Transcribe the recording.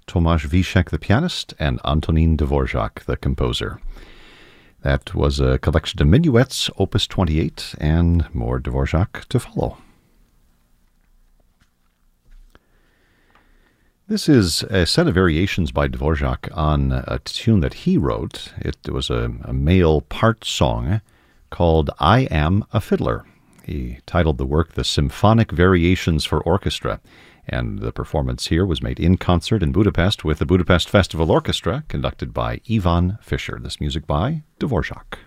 Tomasz Wischek, the pianist, and Antonin Dvorak, the composer. That was a collection of minuets, Opus 28, and more Dvorak to follow. This is a set of variations by Dvorak on a tune that he wrote. It was a male part song called I Am a Fiddler. He titled the work The Symphonic Variations for Orchestra, and the performance here was made in concert in Budapest with the Budapest Festival Orchestra, conducted by Ivan Fischer. This music by Dvorak.